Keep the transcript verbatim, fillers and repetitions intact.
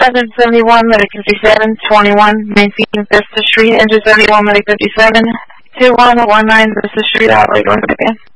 seven seventy-one, Medic fifty-seven, twenty-one, Main Vista Street, Engine seventy-one, Medic fifty-seven, two one one nine Vista Street, operator again.